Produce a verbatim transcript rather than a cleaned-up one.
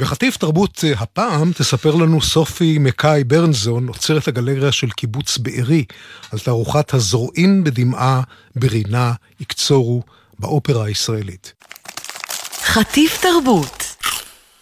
בחטיף תרבות הפעם תספר לנו סופי מקאי ברנזון, עוצרת הגלריה של קיבוץ בארי, על תערוכת הזורעים בדמעה ברינה יקצורו באופרה הישראלית. חטיף תרבות